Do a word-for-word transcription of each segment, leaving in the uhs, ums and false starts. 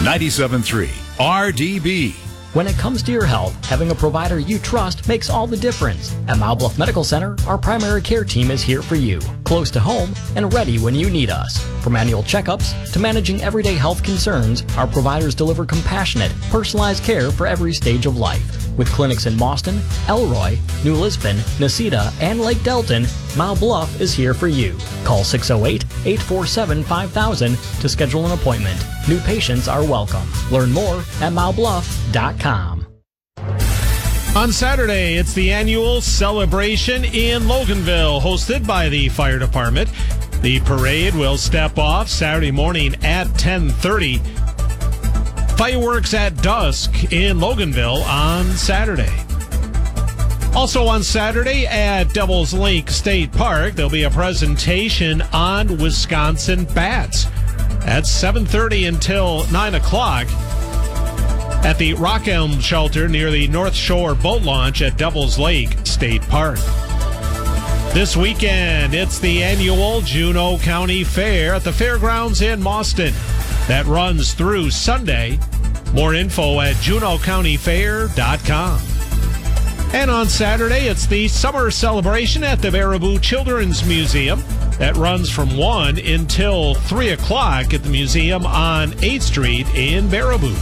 ninety-seven point three R D B. When it comes to your health, having a provider you trust makes all the difference. At Mile Bluff Medical Center, our primary care team is here for you, close to home and ready when you need us. From annual checkups to managing everyday health concerns, our providers deliver compassionate, personalized care for every stage of life. With clinics in Boston, Elroy, New Lisbon, Nacita, and Lake Delton, Mile Bluff is here for you. Call six oh eight, eight four seven, five thousand to schedule an appointment. New patients are welcome. Learn more at mile bluff dot com. On Saturday, it's the annual celebration in Loganville, hosted by the fire department. The parade will step off Saturday morning at ten thirty. Fireworks at dusk in Loganville on Saturday. Also on Saturday at Devil's Lake State Park, there'll be a presentation on Wisconsin bats at seven thirty until nine o'clock at the Rock Elm Shelter near the North Shore Boat Launch at Devil's Lake State Park. This weekend, it's the annual Juneau County Fair at the Fairgrounds in Mauston. That runs through Sunday. More info at juneau county fair dot com. And on Saturday, it's the summer celebration at the Baraboo Children's Museum. That runs from one until three o'clock at the museum on eighth Street in Baraboo.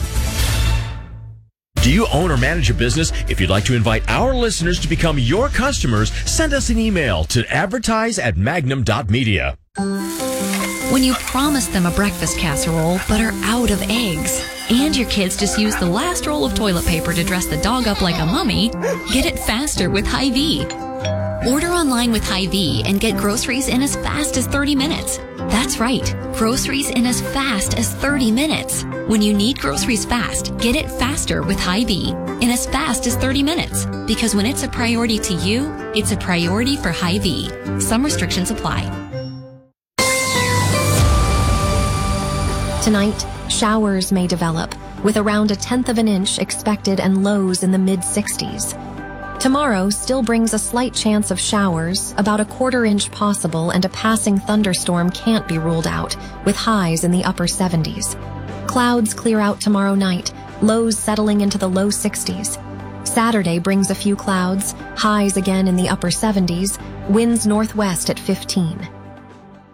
Do you own or manage a business? If you'd like to invite our listeners to become your customers, send us an email to advertise at magnum dot media. When you promise them a breakfast casserole but are out of eggs, and your kids just use the last roll of toilet paper to dress the dog up like a mummy, get it faster with Hy-Vee. Order online with Hy-Vee and get groceries in as fast as thirty minutes. That's right, groceries in as fast as thirty minutes. When you need groceries fast, get it faster with Hy-Vee in as fast as thirty minutes. Because when it's a priority to you, it's a priority for Hy-Vee. Some restrictions apply. Tonight, showers may develop, with around a tenth of an inch expected and lows in the mid sixties. Tomorrow still brings a slight chance of showers, about a quarter inch possible, and a passing thunderstorm can't be ruled out, with highs in the upper seventies. Clouds clear out tomorrow night, lows settling into the low sixties. Saturday brings a few clouds, highs again in the upper seventies, winds northwest at fifteen.